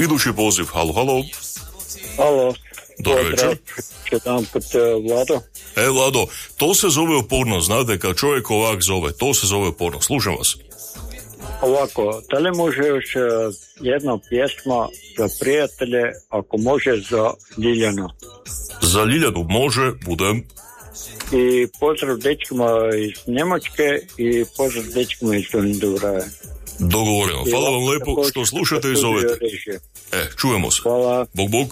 Idući poziv, halo. Halo. Dobar večer. Jedanput Vlado. Vlado, to se zove upornost, znate, kad čovjek ovak zove, to se zove upornost. Slušam vas. Ovako, da li može još jedna pjesma za prijatelje, ako može za Ljiljanu? Za Ljiljanu može, budem. I pozdrav dečkima iz Njemačke i pozdrav dečkima iz Linduraja. Dogovoreno. Hvala vam lepo što slušate i zovete. Čujemo se. Hvala. Bog.